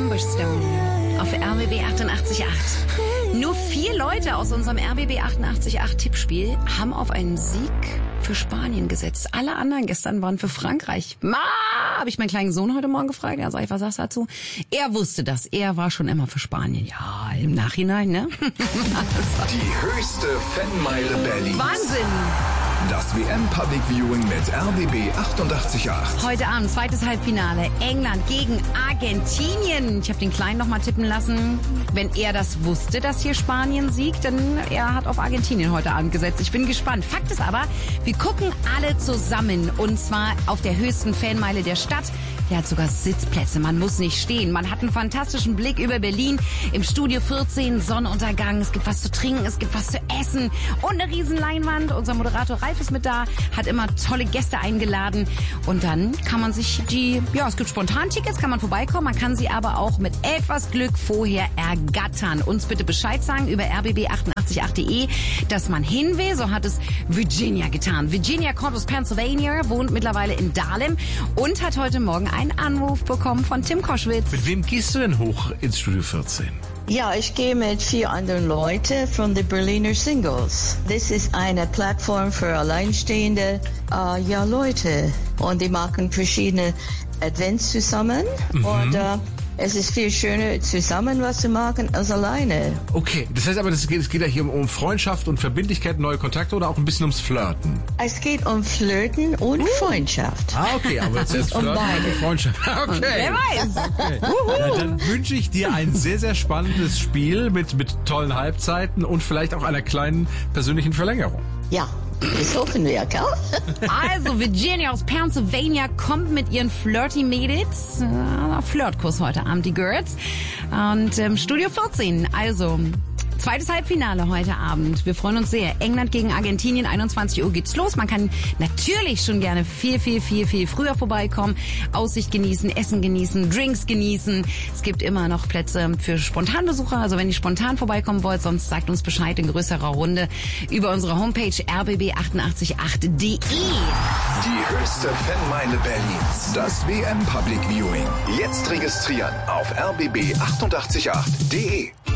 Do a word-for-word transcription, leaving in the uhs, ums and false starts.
Amberstone auf R B B achtundachtzig Komma acht. Nur vier Leute aus unserem R B B achtundachtzig Komma acht Tippspiel haben auf einen Sieg für Spanien gesetzt. Alle anderen gestern waren für Frankreich. Ma, habe ich meinen kleinen Sohn heute Morgen gefragt. Er sagt, was sagst du dazu? Er wusste das. Er war schon immer für Spanien. Ja, im Nachhinein, ne? Die höchste Fanmeile Berlins. Wahnsinn! Das W M Public Viewing mit R B B achtundachtzig Komma acht. Heute Abend, zweites Halbfinale. England gegen Argentinien. Ich habe den Kleinen noch mal tippen lassen. Wenn er das wusste, dass hier Spanien siegt, dann er hat auf Argentinien heute Abend gesetzt. Ich bin gespannt. Fakt ist aber, wir gucken alle zusammen. Und zwar auf der höchsten Fanmeile der Stadt. Der hat sogar Sitzplätze. Man muss nicht stehen. Man hat einen fantastischen Blick über Berlin. Im Studio vierzehn, Sonnenuntergang. Es gibt was zu trinken, es gibt was zu essen. Und eine riesen Leinwand. Unser Moderator Ralf ist mit da, hat immer tolle Gäste eingeladen. Und dann kann man sich die, ja, es gibt Spontantickets, kann man vorbeikommen. Man kann sie aber auch mit etwas Glück vorher ergattern. Uns bitte Bescheid sagen über r b b achtundachtzig Komma acht punkt de, dass man hin will. So hat es Virginia getan. Virginia kommt aus Pennsylvania, wohnt mittlerweile in Dahlem und hat heute Morgen einen Anruf bekommen von Tim Koschwitz. Mit wem gehst du denn hoch ins Studio vierzehn? Ja, ich gehe mit vier anderen Leuten von den Berliner Singles. Das ist eine Plattform für alleinstehende uh, ja, Leute. Und die machen verschiedene Events zusammen. Mhm. Und uh, es ist viel schöner, zusammen was zu machen, als alleine. Okay, das heißt aber, es geht, es geht ja hier um, um Freundschaft und Verbindlichkeit, neue Kontakte oder auch ein bisschen ums Flirten? Es geht um Flirten und uh. Freundschaft. Ah, okay, aber jetzt ist Flirten und Freundschaft. Okay. Wer weiß. Okay. Ja, dann wünsche ich dir ein sehr, sehr spannendes Spiel mit, mit tollen Halbzeiten und vielleicht auch einer kleinen persönlichen Verlängerung. Ja. Das hoffen wir, gell? Also, Virginia aus Pennsylvania kommt mit ihren Flirty-Mädels. Äh, Flirtkurs heute Abend, die Girls. Und ähm, Studio vierzehn, also zweites Halbfinale heute Abend. Wir freuen uns sehr. England gegen Argentinien, einundzwanzig Uhr geht's los. Man kann natürlich schon gerne viel, viel, viel, viel früher vorbeikommen. Aussicht genießen, Essen genießen, Drinks genießen. Es gibt immer noch Plätze für Spontanbesucher. Also wenn ihr spontan vorbeikommen wollt, sonst sagt uns Bescheid in größerer Runde über unsere Homepage r b b achtundachtzig Komma acht punkt de. Die höchste Fanmeile Berlins. Das W M Public Viewing. Jetzt registrieren auf r b b achtundachtzig Komma acht punkt de.